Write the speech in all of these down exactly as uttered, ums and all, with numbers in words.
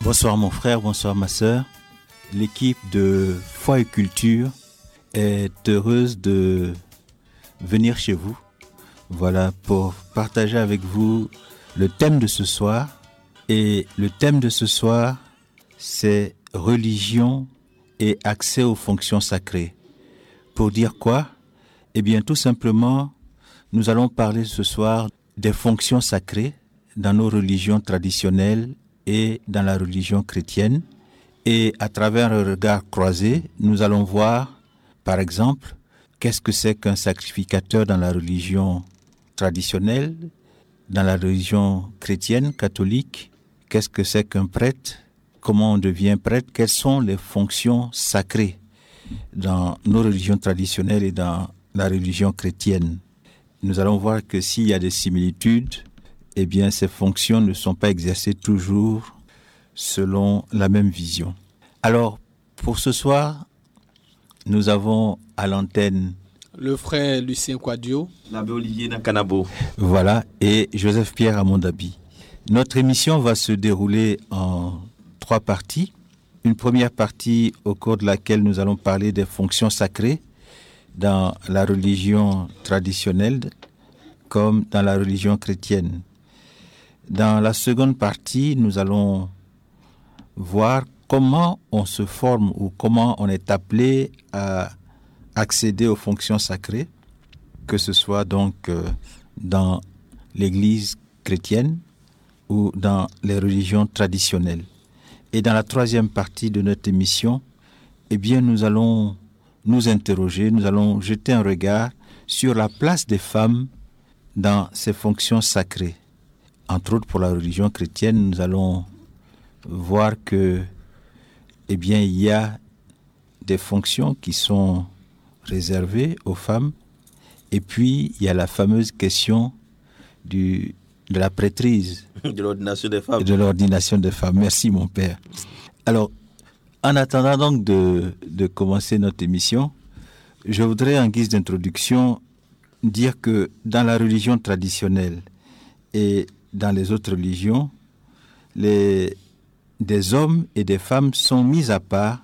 Bonsoir mon frère, bonsoir ma sœur. L'équipe de Foi et Culture est heureuse de venir chez vous. Voilà, pour partager avec vous le thème de ce soir. Et le thème de ce soir, c'est religion et accès aux fonctions sacrées. Pour dire quoi? Eh bien, tout simplement, nous allons parler ce soir des fonctions sacrées dans nos religions traditionnelles et dans la religion chrétienne. Et à travers un regard croisé, nous allons voir, par exemple, qu'est-ce que c'est qu'un sacrificateur dans la religion traditionnelle, dans la religion chrétienne, catholique, qu'est-ce que c'est qu'un prêtre, comment on devient prêtre, quelles sont les fonctions sacrées dans nos religions traditionnelles et dans la religion chrétienne. Nous allons voir que s'il y a des similitudes, eh bien ces fonctions ne sont pas exercées toujours selon la même vision. Alors, pour ce soir, nous avons à l'antenne le frère Lucien Quadio, l'abbé Olivier Nakanabo. Voilà, et Joseph-Pierre Amondabi. Notre émission va se dérouler en trois parties. Une première partie au cours de laquelle nous allons parler des fonctions sacrées dans la religion traditionnelle comme dans la religion chrétienne. Dans la seconde partie, nous allons voir comment on se forme ou comment on est appelé à accéder aux fonctions sacrées, que ce soit donc euh, dans l'Église chrétienne ou dans les religions traditionnelles. Et dans la troisième partie de notre émission, eh bien, nous allons nous interroger, nous allons jeter un regard sur la place des femmes dans ces fonctions sacrées. Entre autres, pour la religion chrétienne, nous allons voir que, eh bien, il y a des fonctions qui sont réservées aux femmes. Et puis, il y a la fameuse question du, de la prêtrise. De l'ordination des femmes. De l'ordination des femmes. Merci, mon père. Alors, en attendant donc de, de commencer notre émission, je voudrais, en guise d'introduction, dire que dans la religion traditionnelle et dans les autres religions, les, des hommes et des femmes sont mis à part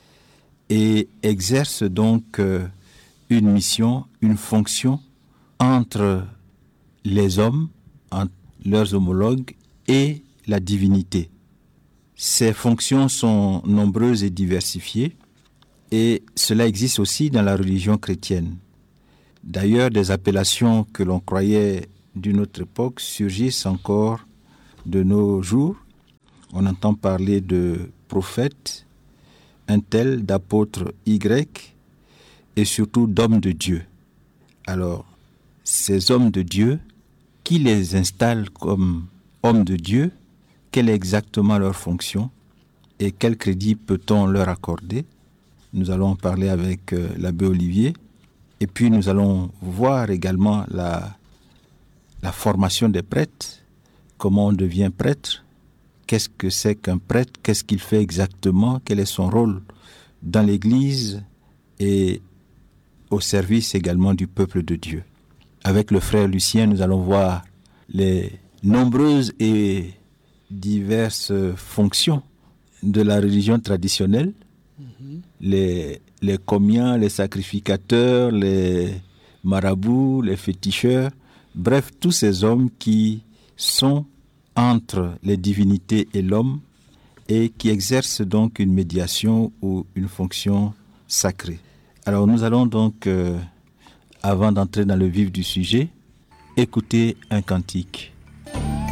et exercent donc euh, une mission, une fonction entre les hommes, entre leurs homologues et la divinité. Ces fonctions sont nombreuses et diversifiées et cela existe aussi dans la religion chrétienne. D'ailleurs, des appellations que l'on croyait d'une autre époque surgissent encore de nos jours. On entend parler de prophètes, un tel, d'apôtres Y et surtout d'hommes de Dieu. Alors, ces hommes de Dieu, qui les installe comme hommes de Dieu? Quelle est exactement leur fonction et quel crédit peut-on leur accorder? Nous allons en parler avec euh, l'abbé Olivier. Et puis nous allons voir également la, la formation des prêtres, comment on devient prêtre, qu'est-ce que c'est qu'un prêtre, qu'est-ce qu'il fait exactement, quel est son rôle dans l'Église et au service également du peuple de Dieu. Avec le frère Lucien, nous allons voir les nombreuses et diverses fonctions de la religion traditionnelle, mm-hmm. les, les commiens, les sacrificateurs, les marabouts, les féticheurs, bref, tous ces hommes qui sont entre les divinités et l'homme et qui exercent donc une médiation ou une fonction sacrée. Alors nous allons donc, euh, avant d'entrer dans le vif du sujet, écouter un cantique.